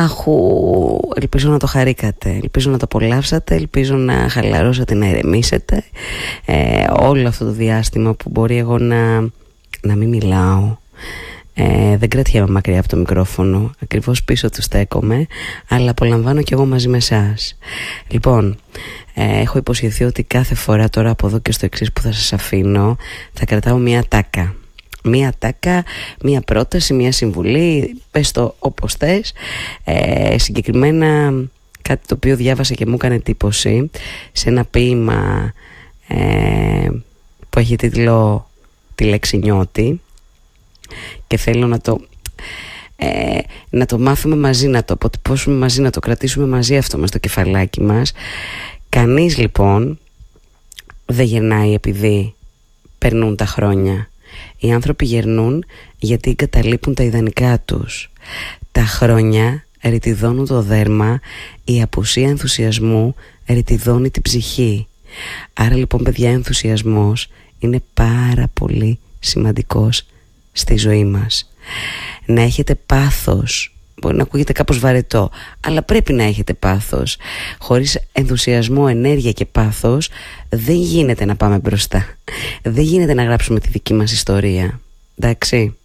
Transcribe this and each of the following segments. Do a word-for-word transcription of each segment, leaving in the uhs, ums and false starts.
Αχου, ελπίζω να το χαρήκατε, ελπίζω να το απολαύσατε, ελπίζω να χαλαρώσατε, να ηρεμήσετε ε, όλο αυτό το διάστημα που μπορεί εγώ να, να μην μιλάω. Ε, δεν κρατιέμαι μακριά από το μικρόφωνο, ακριβώς πίσω του στέκομαι, αλλά απολαμβάνω κι εγώ μαζί με εσάς. Λοιπόν, ε, έχω υποσχεθεί ότι κάθε φορά τώρα από εδώ και στο εξής που θα σας αφήνω θα κρατάω μία τάκα. Μία τάκα, μία πρόταση, μία συμβουλή, πες το όπως θες. ε, Συγκεκριμένα κάτι το οποίο διάβασα και μου έκανε εντύπωση σε ένα ποίημα ε, που έχει τίτλο «Τη λέξη νιώτη», και θέλω να το, ε, να το μάθουμε μαζί, να το αποτυπώσουμε μαζί, να το κρατήσουμε μαζί αυτό μες στο κεφαλάκι μας. Κανείς λοιπόν δεν γερνάει επειδή περνούν τα χρόνια. Οι άνθρωποι γερνούν γιατί εγκαταλείπουν τα ιδανικά τους. Τα χρόνια ρητιδώνουν το δέρμα, η απουσία ενθουσιασμού ρητιδώνει την ψυχή. Άρα λοιπόν, παιδιά, ενθουσιασμός είναι πάρα πολύ σημαντικός στη ζωή μας. Να έχετε πάθος. Μπορεί να ακούγεται κάπως βαρετό, αλλά πρέπει να έχετε πάθος. Χωρίς ενθουσιασμό, ενέργεια και πάθος δεν γίνεται να πάμε μπροστά. Δεν γίνεται να γράψουμε τη δική μας ιστορία. Εντάξει.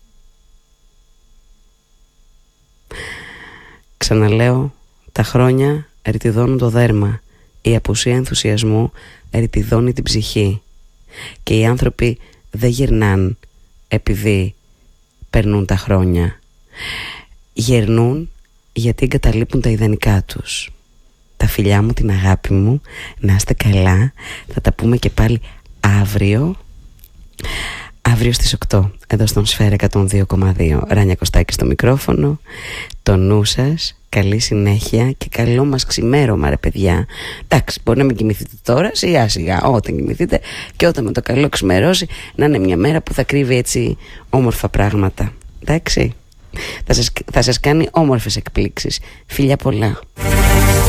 Ξαναλέω, τα χρόνια ρητιδώνουν το δέρμα, η απουσία ενθουσιασμού ρητιδώνει την ψυχή. Και οι άνθρωποι δεν γερνάν επειδή περνούν τα χρόνια. Γερνούν γιατί εγκαταλείπουν τα ιδανικά τους. Τα φιλιά μου, την αγάπη μου, να είστε καλά. Θα τα πούμε και πάλι αύριο. Αύριο στις οκτώ, εδώ στον Σφαίρα εκατόν δύο κόμμα δύο. Ράνια Κωστάκη στο μικρόφωνο. Το νου σας, καλή συνέχεια και καλό μας ξημέρωμα, ρε παιδιά. Εντάξει, μπορεί να μην κοιμηθείτε τώρα, σιγά σιγά όταν κοιμηθείτε, και όταν με το καλό ξημερώσει να είναι μια μέρα που θα κρύβει έτσι όμορφα πράγματα. Εντάξει, θα σας, θα σας κάνει όμορφες εκπλήξεις. Φιλιά πολλά.